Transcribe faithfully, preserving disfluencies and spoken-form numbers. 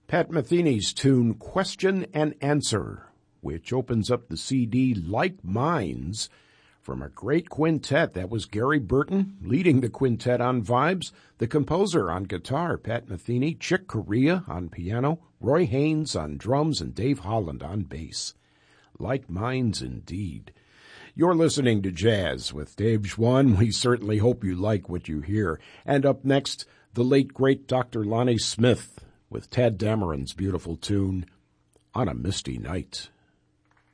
Pat Metheny's tune Question and Answer, which opens up the C D Like Minds, from a great quintet. That was Gary Burton leading the quintet on vibes, the composer on guitar, Pat Metheny, Chick Corea on piano, Roy Haynes on drums, and Dave Holland on bass. Like Minds indeed. You're listening to Jazz with Dave Schwann. We certainly hope you like what you hear. And up next, the late, great Doctor Lonnie Smith with Tad Dameron's beautiful tune, On a Misty Night.